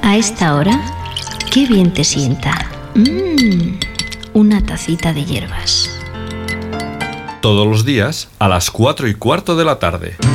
A esta hora, qué bien te sienta. Una tacita de hierbas. Todos los días a las 4:15 de la tarde.